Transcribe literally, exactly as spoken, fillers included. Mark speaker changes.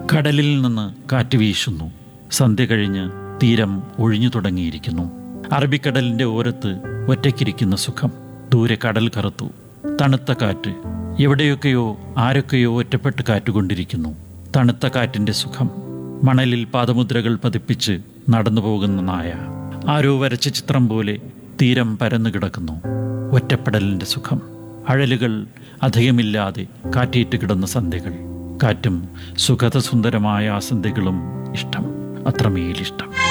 Speaker 1: കടലിൽ നിന്ന് കാറ്റ് വീശുന്നു. സന്ധ്യ കഴിഞ്ഞ് തീരം ഒഴിഞ്ഞു തുടങ്ങിയിരിക്കുന്നു. അറബിക്കടലിൻ്റെ ഓരത്ത് ഒറ്റയ്ക്കിരിക്കുന്ന സുഖം. ദൂരെ കടൽ കറുത്തു. തണുത്ത കാറ്റ്. എവിടെയൊക്കെയോ ആരൊക്കെയോ ഒറ്റപ്പെട്ട് കാറ്റുകൊണ്ടിരിക്കുന്നു. തണുത്ത കാറ്റിൻ്റെ സുഖം. മണലിൽ പാദമുദ്രകൾ പതിപ്പിച്ച് നടന്നു പോകുന്ന നായ. ആരോ വരച്ച ചിത്രം പോലെ തീരം പരന്നു കിടക്കുന്നു. ഒറ്റപ്പെടലിൻ്റെ സുഖം. അഴലുകൾ അധികമില്ലാതെ കാറ്റേറ്റ് കിടന്ന സന്ധ്യകൾ. കാറ്റും സുഗതസുന്ദരമായ ആ സന്ധ്യകളും ഇഷ്ടം, അത്രമേലിഷ്ടം.